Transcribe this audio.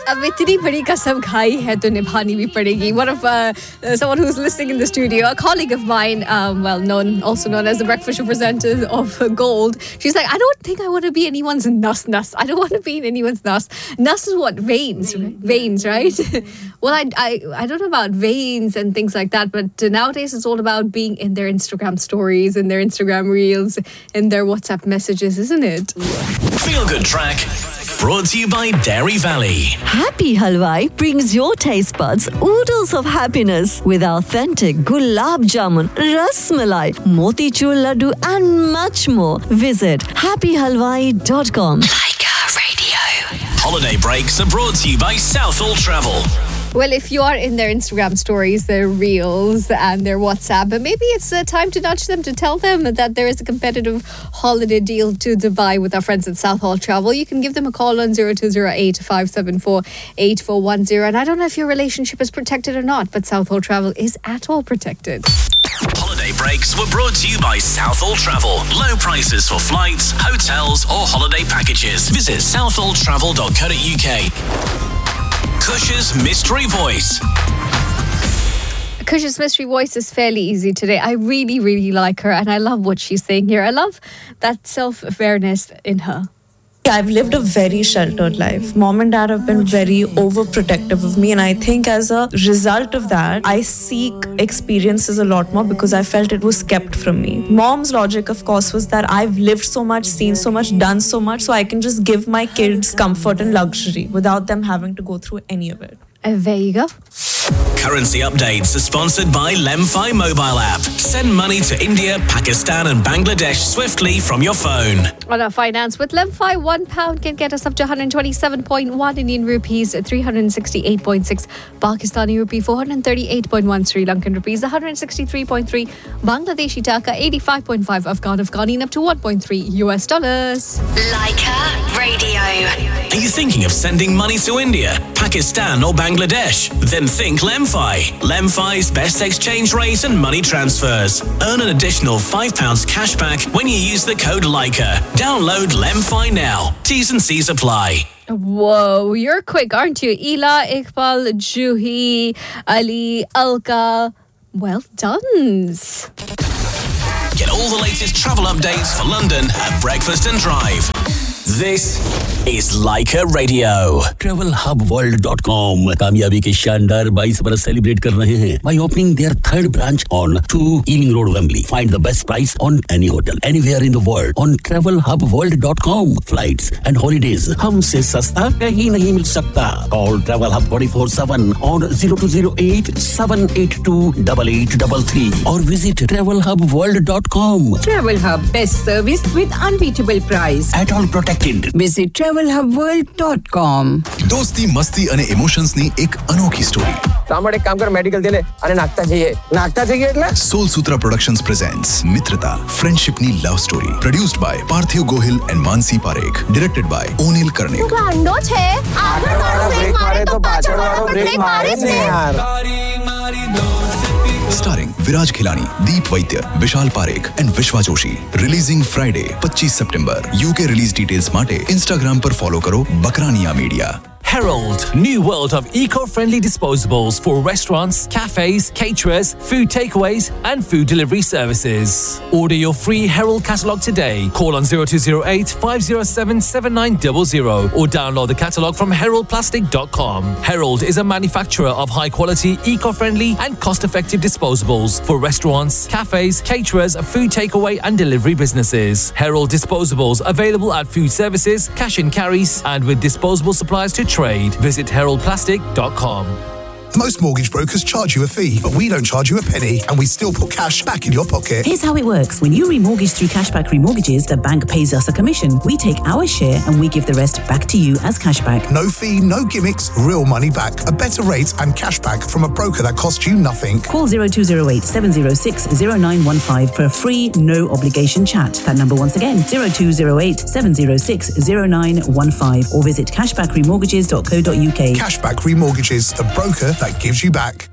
अब इतनी बड़ी कसम खाई है तो निभानी भी पड़ेगी. One of someone who's listening in the studio, a colleague of mine, also known as the breakfast presenter of Gold. She's like, I don't think I want to be anyone's nuss. I don't want to be in anyone's nuss. Nuss is what? Veins, right? Well, I don't know about veins and things like that, but nowadays it's all about being in their Instagram stories, in their Instagram reels, in their WhatsApp messages, isn't it? Feel Good Track, brought to you by Dairy Valley. Happy Halwai brings your taste buds oodles of happiness with authentic gulab jamun, ras malai, motichur laddu and much more. Visit happyhalwai.com. Laika Radio. Holiday breaks are brought to you by Southall Travel. Well, if you are in their Instagram stories, their reels and their WhatsApp, but maybe it's time to nudge them to tell them that there is a competitive holiday deal to Dubai with our friends at Southall Travel. You can give them a call on 0208 574 8410. And I don't know if your relationship is protected or not, but Southall Travel is at all protected. Holiday breaks were brought to you by Southall Travel. Low prices for flights, hotels or holiday packages. Visit southalltravel.co.uk. Kush's Mystery Voice. Kush's Mystery Voice is fairly easy today. I really, really like her and I love what she's saying here. I love that self-awareness in her. I've lived a very sheltered life. Mom and dad have been very overprotective of me, and I think as a result of that, I seek experiences a lot more because I felt it was kept from me. Mom's logic, of course, was that I've lived so much, seen so much, done so much, so I can just give my kids comfort and luxury without them having to go through any of it. There you go. Currency updates are sponsored by Lemfi mobile app. Send money to India, Pakistan and Bangladesh swiftly from your phone. On our finance with Lemfi, £1 can get us up to 127.1 Indian rupees, 368.6 Pakistani rupee, 438.1 Sri Lankan rupees, 163.3 Bangladeshi taka, 85.5 Afghani up to $1.3 US. Laika Radio. Are you thinking of sending money to India, Pakistan or Bangladesh? Then think Lemfi. Lemfi's best exchange rate and money transfers. Earn an additional £5 cash back when you use the code Laika. Download Lemfi now. T's and C's apply. Whoa, you're quick, aren't you? Ila, Iqbal, Juhi, Ali, Alka. Well done. Get all the latest travel updates for London at Breakfast and Drive. This is Laika Radio. TravelHubWorld.com कामयाबी के शानदार 22 बरस celebrate कर रहे हैं by opening their third branch on 2 Ealing Road, Wembley. Find the best price on any hotel anywhere in the world on TravelHubWorld.com. Flights and holidays हमसे सस्ता कहीं नहीं मिल सकता. Call Travel Hub 24/7 on 0208 782 8833 or visit TravelHubWorld.com. Travel Hub, best service with unbeatable price. At all protected. Visit TravelHubWorld.com. दोस्ती मस्ती અને emotions ની એક અનોખી સ્ટોરી. સાંભળ એક કામ કર મેડિકલ દે લે અને નાખતા જઈએ એટલે સોલ સૂત્રા પ્રોડક્શન્સ પ્રેઝન્ટ્સ મિત્રતા ફ્રેન્ડશિપ ની love story produced by Parthiv Gohil and Mansi Parekh directed by ઓનિલ Karnik. ગાંડો છે આગળ વાળો બ્રેક મારે તો પાછળ વાળો બ્રેક મારે જ ને યાર. Starring Viraj Khilani, Deep Vaidya, Vishal Parekh and Vishwa Joshi. Releasing Friday, 25 September. UK release details માટે Instagram પર follow કરો Bakrania Media. Herald, new world of eco-friendly disposables for restaurants, cafes, caterers, food takeaways and food delivery services. Order your free Herald catalogue today. Call on 0208 507 7900 or download the catalogue from heraldplastic.com. Herald is a manufacturer of high-quality, eco-friendly and cost-effective disposables for restaurants, cafes, caterers, food takeaway and delivery businesses. Herald disposables available at food services, cash and carries and with disposable supplies to trade. Visit heraldplastic.com. Most mortgage brokers charge you a fee, but we don't charge you a penny, and we still put cash back in your pocket. Here's how it works. When you remortgage through Cashback Remortgages, the bank pays us a commission. We take our share and we give the rest back to you as cashback. No fee, no gimmicks, real money back. A better rate and cashback from a broker that costs you nothing. Call 0208 706 0915 for a free, no obligation chat. That number once again, 0208 706 0915 or visit cashbackremortgages.co.uk. Cashback Remortgages, the broker that gives you back.